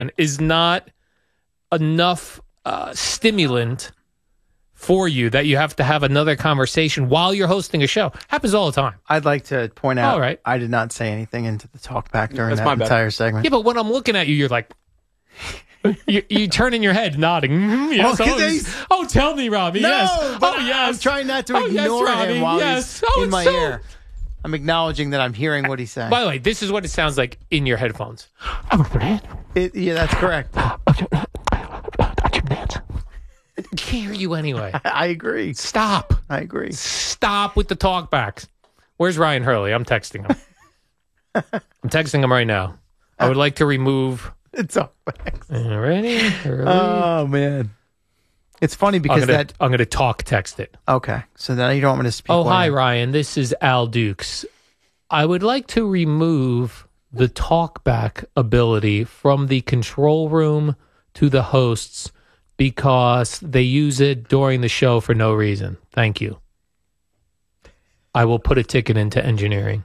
is not enough stimulant for you that you have to have another conversation while you're hosting a show. Happens all the time. I'd like to point out, all right. I did not say anything into the talk back during That's that my entire segment. Yeah, but when I'm looking at you, you're like, you turn in your head, nodding. Yes, tell me, Robbie. No, yes. But yes. I'm trying not to ignore him while he's in my ear. I'm acknowledging that I'm hearing what he's saying. By the way, this is what it sounds like in your headphones. Yeah, that's correct. I can't hear you anyway. I agree. Stop. I agree. Stop with the talkbacks. Where's Ryan Hurley? I'm texting him. I'm texting him right now. I would like to remove the talkbacks. Ready? Hurley. Oh, man. It's funny because I'm going to talk text it. Okay. So then you don't want me to speak. Oh, hi, Ryan. This is Al Dukes. I would like to remove the talkback ability from the control room to the hosts because they use it during the show for no reason. Thank you. I will put a ticket into engineering.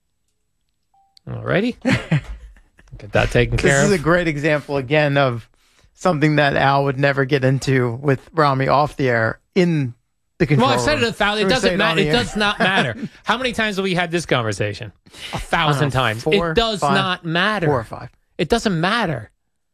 Alrighty. Get that taken care of. This is a great example, again, of something that Al would never get into with Rami off the air in the control room. Well, I've said it 1,000. It doesn't matter. It does not matter. How many times have we had this conversation? 1,000 times. It does not matter. 4 or 5. It doesn't matter.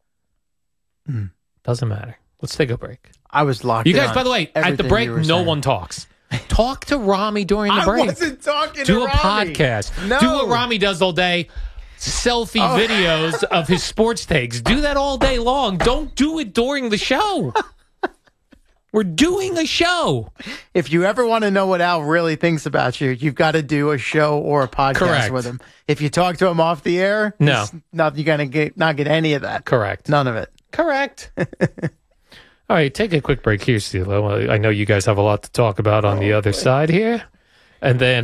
Doesn't matter. Let's take a break. I was locked in. You guys, by the way, at the break, no one talks. Talk to Rami during the break. I wasn't talking to Rami. Do a podcast. No. Do what Rami does all day. Selfie videos of his sports takes. Do that all day long. Don't do it during the show. We're doing a show. If you ever want to know what Al really thinks about you, you've got to do a show or a podcast with him. If you talk to him off the air, no, you're going to not get any of that. Correct. None of it. Correct. All right, take a quick break here, Steelo. I know you guys have a lot to talk about on the other side here. And then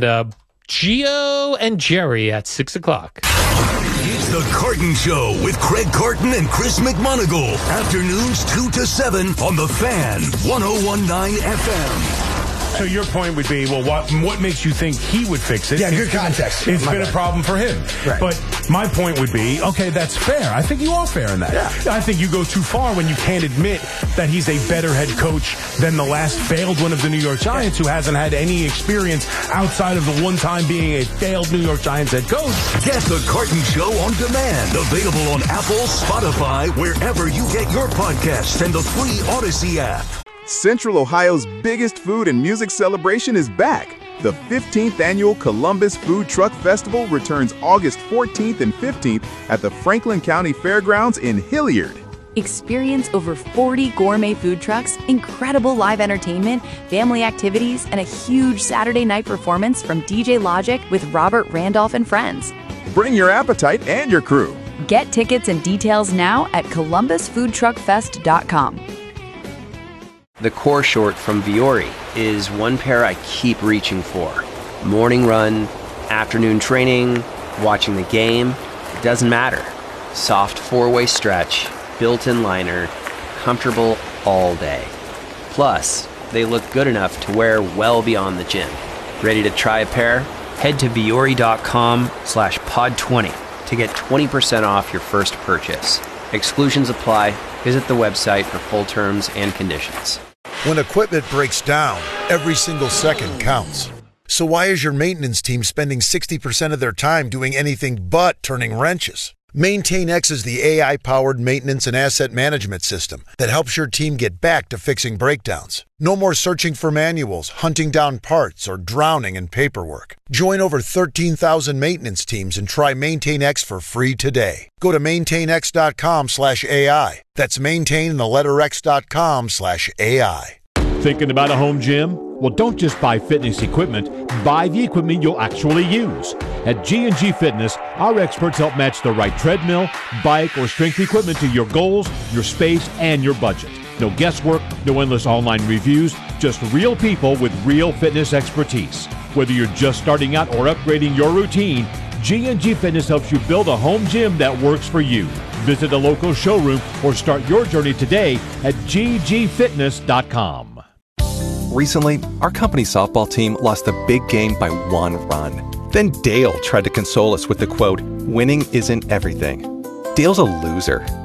Gio and Jerry at 6 o'clock. It's the Carton Show with Craig Carton and Chris McMonagle. Afternoons 2 to 7 on The Fan, 101.9 FM. So your point would be, well, what makes you think he would fix it? Yeah, good context. It's been a problem for him. Right. But my point would be, okay, that's fair. I think you are fair in that. Yeah. I think you go too far when you can't admit that he's a better head coach than the last failed one of the New York Giants, who hasn't had any experience outside of the one time being a failed New York Giants head coach. Get the Carton Show on demand. Available on Apple, Spotify, wherever you get your podcasts, and the free Odyssey app. Central Ohio's biggest food and music celebration is back. The 15th annual Columbus Food Truck Festival returns August 14th and 15th at the Franklin County Fairgrounds in Hilliard. Experience over 40 gourmet food trucks, incredible live entertainment, family activities, and a huge Saturday night performance from DJ Logic with Robert Randolph and friends. Bring your appetite and your crew. Get tickets and details now at columbusfoodtruckfest.com. The core short from Vuori is one pair I keep reaching for. Morning run, afternoon training, watching the game, it doesn't matter. Soft four-way stretch, built-in liner, comfortable all day. Plus, they look good enough to wear well beyond the gym. Ready to try a pair? Head to vuori.com/pod20 to get 20% off your first purchase. Exclusions apply. Visit the website for full terms and conditions. When equipment breaks down, every single second counts. So why is your maintenance team spending 60% of their time doing anything but turning wrenches? MaintainX is the AI-powered maintenance and asset management system that helps your team get back to fixing breakdowns. No more searching for manuals, hunting down parts, or drowning in paperwork. Join over 13,000 maintenance teams and try MaintainX for free today. Go to maintainx.com/AI. That's maintain.x.com/AI. Thinking about a home gym? Well, don't just buy fitness equipment. Buy the equipment you'll actually use. At G&G Fitness, our experts help match the right treadmill, bike, or strength equipment to your goals, your space, and your budget. No guesswork, no endless online reviews, just real people with real fitness expertise. Whether you're just starting out or upgrading your routine, G&G Fitness helps you build a home gym that works for you. Visit a local showroom or start your journey today at ggfitness.com. Recently, our company softball team lost a big game by 1 run. Then Dale tried to console us with the quote, "Winning isn't everything." Dale's a loser,